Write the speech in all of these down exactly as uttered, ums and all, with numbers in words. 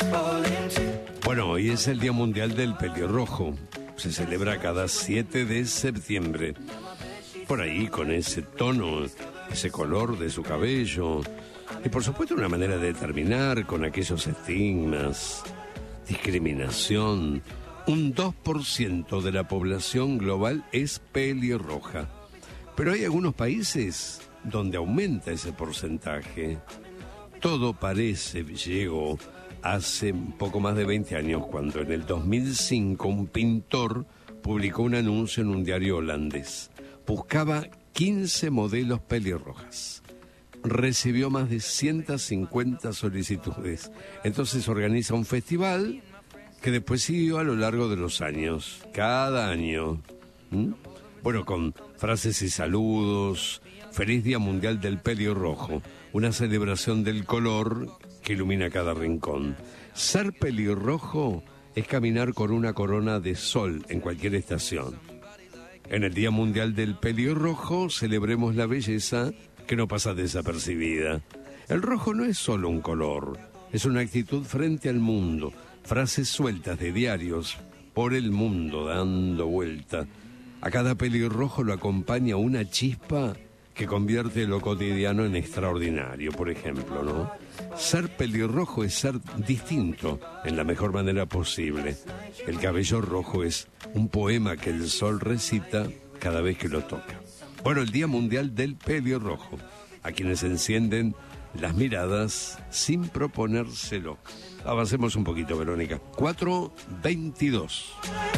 Bueno, hoy es el Día Mundial del Pelirrojo. Se celebra cada siete de septiembre. Por ahí, con ese tono, ese color de su cabello. Y por supuesto una manera de terminar con aquellos estigmas, discriminación. Un dos por ciento de la población global es pelirroja. Pero hay algunos países donde aumenta ese porcentaje. Todo parece, llegó hace un poco más de veinte años, cuando en el dos mil cinco un pintor publicó un anuncio en un diario holandés. Buscaba quince modelos pelirrojas. Recibió más de ciento cincuenta solicitudes. Entonces organiza un festival que después siguió a lo largo de los años, cada año. ¿Mm? Bueno, con frases y saludos. Feliz Día Mundial del Pelirrojo, una celebración del color que ilumina cada rincón. Ser pelirrojo es caminar con una corona de sol en cualquier estación. En el Día Mundial del Pelirrojo celebremos la belleza que no pasa desapercibida. El rojo no es solo un color, es una actitud frente al mundo. Frases sueltas de diarios por el mundo dando vuelta. A cada pelirrojo lo acompaña una chispa que convierte lo cotidiano en extraordinario, por ejemplo, ¿no? Ser pelirrojo es ser distinto en la mejor manera posible. El cabello rojo es un poema que el sol recita cada vez que lo toca. Bueno, el Día Mundial del Pelirrojo, a quienes encienden las miradas sin proponérselo. Avancemos un poquito, Verónica. cuatro veintidós.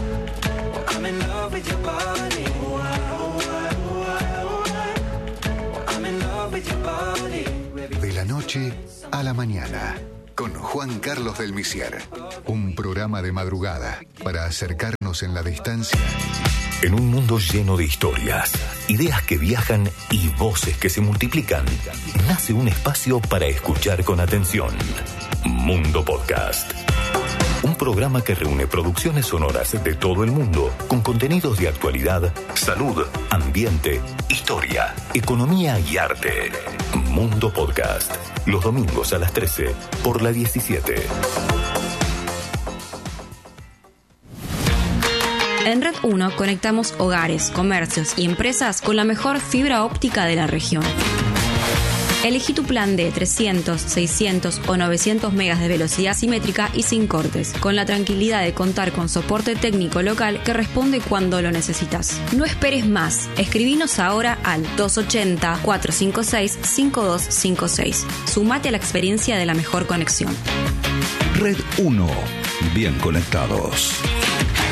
De la noche a la mañana, con Juan Carlos del Misier. Un programa de madrugada para acercarnos en la distancia. En un mundo lleno de historias, ideas que viajan y voces que se multiplican, nace un espacio para escuchar con atención. Mundo Podcast. Un programa que reúne producciones sonoras de todo el mundo, con contenidos de actualidad, salud, ambiente, historia, economía y arte. Mundo Podcast. Los domingos a las trece, por la diecisiete. En Red uno conectamos hogares, comercios y empresas con la mejor fibra óptica de la región. Elegí tu plan de trescientos, seiscientos o novecientos megas de velocidad simétrica y sin cortes, con la tranquilidad de contar con soporte técnico local que responde cuando lo necesitas. No esperes más. Escribinos ahora al dos ochenta, cuatrocientos cincuenta y seis, cincuenta y dos cincuenta y seis. Sumate a la experiencia de la mejor conexión. Red uno. Bien conectados.